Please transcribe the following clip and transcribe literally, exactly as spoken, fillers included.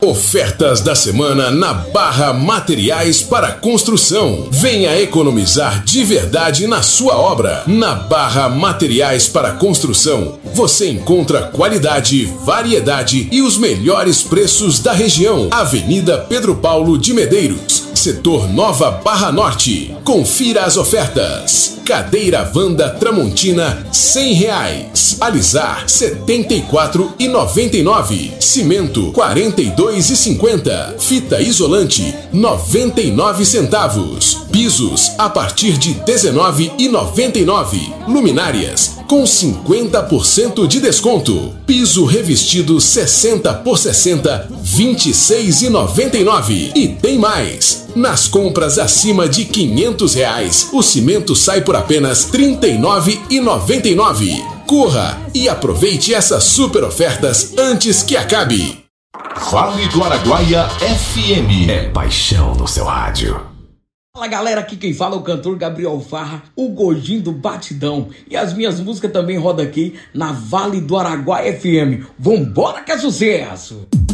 Ofertas da semana na Barra Materiais para Construção. Venha economizar de verdade na sua obra. Na Barra Materiais para Construção, você encontra qualidade, variedade e os melhores preços da região. Avenida Pedro Paulo de Medeiros, Setor Nova Barra Norte. Confira as ofertas. Cadeira Wanda Tramontina, cem reais. Alisar, setenta e quatro e noventa e nove. Cimento, quarenta e dois e cinquenta. Fita isolante, noventa e nove centavos. Pisos, a partir de dezenove e noventa e nove. Luminárias, com cinquenta por cento de desconto. Piso revestido sessenta por sessenta, vinte e seis e noventa e nove. E tem mais! Nas compras acima de quinhentos reais, o cimento sai por apenas trinta e nove e noventa e nove. Corra e aproveite essas super ofertas antes que acabe. Vale do Araguaia F M. É paixão no seu rádio. Fala galera, aqui quem fala é o cantor Gabriel Farra, o gordinho do batidão. E as minhas músicas também rodam aqui na Vale do Araguaia F M. Vambora que é sucesso!